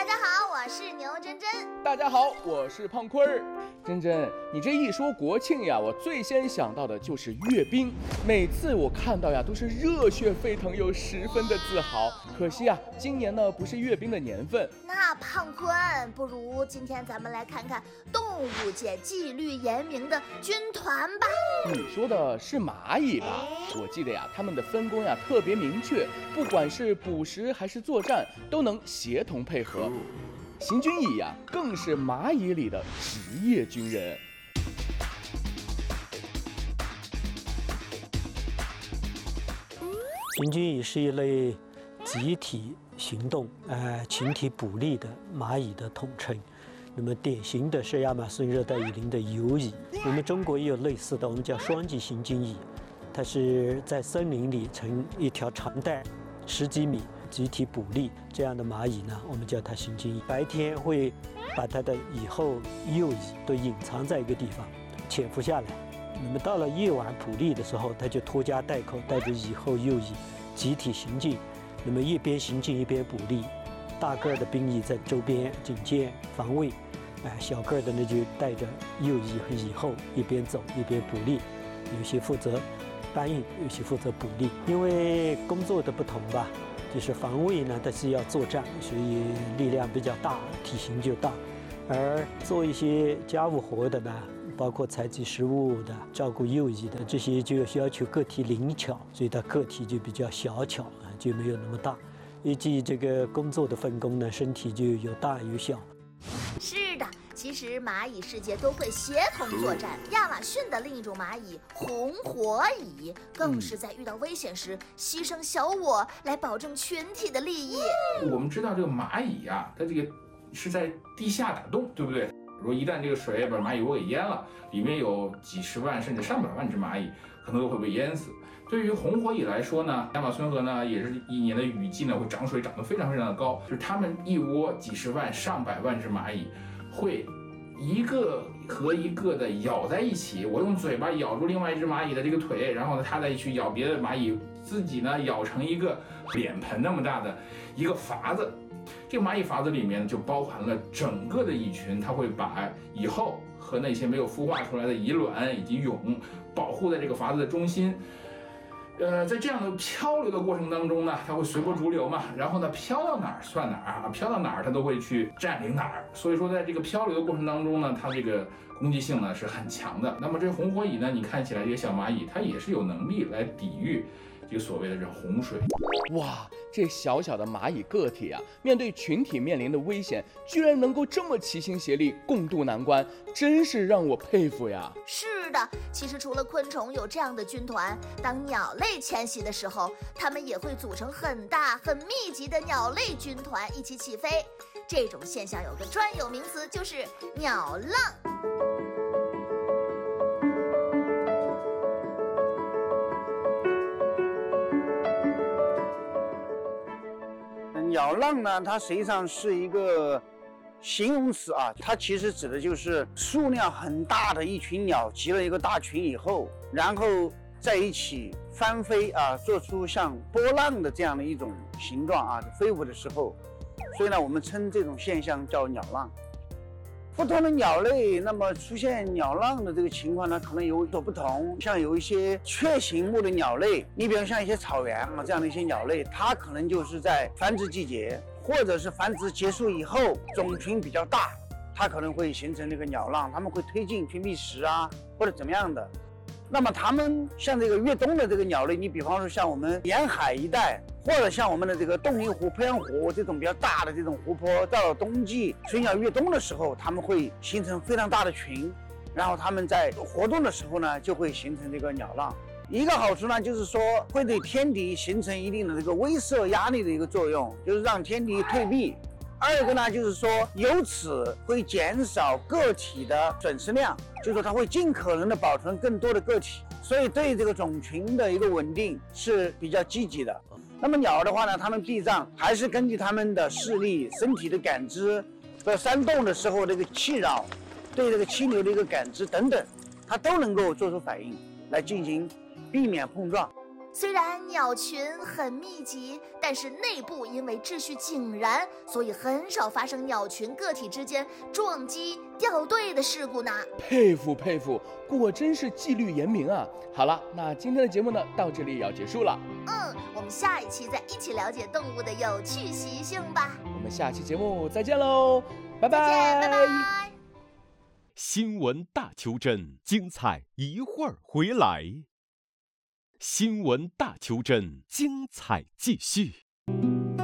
大家好，我是牛真真。 大家好，我是胖坤儿。真真，你这一说国庆呀，我最先想到的就是阅兵。每次我看到呀，都是热血沸腾又十分的自豪。可惜啊，今年呢不是阅兵的年份。 那胖坤，不如今天咱们来看看动物界纪律严明的军团吧。 你说的是蚂蚁吧？我记得呀，他们的分工呀特别明确，不管是捕食还是作战，都能协同配合。行军蚁呀，更是蚂蚁里的职业军人。 行军蚁是一类集体行动、群体捕猎的蚂蚁的统称。那么典型的是亚马逊热带雨林的游蚁。我们中国也有类似的，我们叫双脊行军蚁，它是在森林里成一条长带10几米。集体捕猎这样的蚂蚁呢，我们叫它行军蚁。白天会把它的蚁后幼蚁都隐藏在一个地方，潜伏下来。那么到了夜晚捕猎的时候，它就拖家带口，带着蚁后幼蚁集体行进。那么一边行进一边捕猎，大个的兵蚁在周边警戒防卫，小个的呢就带着幼蚁和蚁后一边走一边捕猎，有些负责搬运，有些负责捕猎。因为工作的不同吧。就是防卫呢，它是要作战，所以力量比较大，体型就大；而做一些家务活的呢，包括采集食物的、照顾幼蚁的，这些就要求个体灵巧，所以它个体就比较小巧，就没有那么大。依据这个工作的分工呢，身体就有大有小。 是的，其实蚂蚁世界都会协同作战。亚马逊的另一种蚂蚁红火蚁，更是在遇到危险时牺牲小我来保证群体的利益。 我们知道这个蚂蚁啊，它这个是在地下打洞，对不对？如果一旦这个水把蚂蚁窝给淹了，里面有几十万甚至上百万只蚂蚁，可能都会被淹死。对于红火蚁来说呢，亚马逊河呢也是一年的雨季呢会涨水涨得非常非常的高，就是它们一窝几十万上百万只蚂蚁会一个和一个的咬在一起，我用嘴巴咬住另外一只蚂蚁的这个腿，然后呢它再去咬别的蚂蚁，自己呢咬成一个脸盆那么大的一个筏子。这个蚂蚁筏子里面就包含了整个的蚁群，它会把蚁后和那些没有孵化出来的蚁卵以及蛹保护在这个筏子的中心。在这样的漂流的过程当中呢，它会随波逐流嘛，然后呢，飘到哪儿算哪儿啊，飘到哪儿它都会去占领哪儿。所以说，在这个漂流的过程当中呢，它这个攻击性呢是很强的。那么这红火蚁呢，你看起来这个小蚂蚁，它也是有能力来抵御这个所谓的这洪水。 哇，这小小的蚂蚁个体啊，面对群体面临的危险，居然能够这么齐心协力，共度难关，真是让我佩服呀！ 是的，其实除了昆虫有这样的军团，当鸟类迁徙的时候，它们也会组成很大很密集的鸟类军团一起起飞。这种现象有个专有名词，就是鸟浪。 鸟浪呢，它实际上是一个形容词啊，它其实指的就是数量很大的一群鸟集了一个大群以后，然后在一起翻飞啊，做出像波浪的这样的一种形状啊，飞舞的时候，所以呢，我们称这种现象叫鸟浪。不同的鸟类，那么出现鸟浪的这个情况呢，可能有所不同。像有一些雀形目的鸟类，你比如像一些草原啊这样的一些鸟类，它可能就是在繁殖季节，或者是繁殖结束以后，种群比较大，它可能会形成这个鸟浪，它们会推进去觅食啊，或者怎么样的。那么它们像这个越冬的这个鸟类，你比方说像我们沿海一带，或者像我们的这个洞庭湖、鄱阳湖这种比较大的这种湖泊，到了冬季水鸟越冬的时候，它们会形成非常大的群，然后它们在活动的时候呢，就会形成这个鸟浪。一个好处呢，就是说会对天敌形成一定的这个威慑压力的一个作用，就是让天敌退避。二个呢，就是说由此会减少个体的损失量，就是说它会尽可能的保存更多的个体，所以对这个种群的一个稳定是比较积极的。那么鸟的话呢，它们避障还是根据它们的视力、身体的感知，在扇动的时候这个气扰，对这个气流的一个感知等等，它都能够做出反应来进行避免碰撞。 虽然鸟群很密集，但是内部因为秩序井然，所以很少发生鸟群个体之间撞击、掉队的事故呢。 佩服佩服，果真是纪律严明啊！好了，那今天的节目呢，到这里也要结束了。 我们下一期再一起了解动物的有趣习性吧。 我们下期节目再见喽，拜拜！ 再见，拜拜。 新闻大求真，精彩一会儿回来。新闻大求真，精彩继续。